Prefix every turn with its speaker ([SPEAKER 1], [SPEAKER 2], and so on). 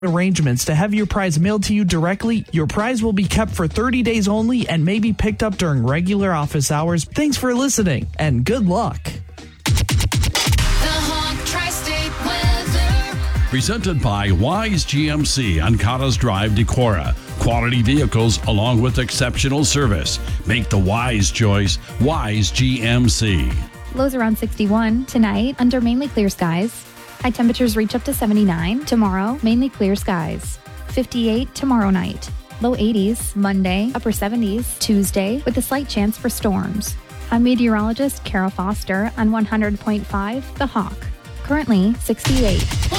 [SPEAKER 1] arrangements to have your prize mailed to you directly. Your prize will be kept for 30 days only and may be picked up during regular office hours. Thanks for listening and good luck.
[SPEAKER 2] Presented by Wise GMC on Cottas Drive, Decorah. Quality vehicles along with exceptional service. Make the wise choice, Wise GMC.
[SPEAKER 3] Lows around 61 tonight under mainly clear skies. High temperatures reach up to 79. Tomorrow, mainly clear skies. 58 tomorrow night. Low 80s Monday, upper 70s Tuesday with a slight chance for storms. I'm meteorologist Kara Foster on 100.5 The Hawk. Currently 68.